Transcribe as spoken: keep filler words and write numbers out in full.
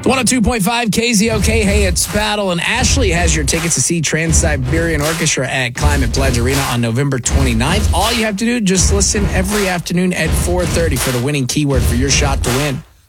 one oh two point five K Z O K. Hey, it's Battle, and Ashley has your tickets to see Trans-Siberian Orchestra at Climate Pledge Arena on November twenty-ninth. All you have to do, just listen every afternoon at four thirty for the winning keyword for your shot to win.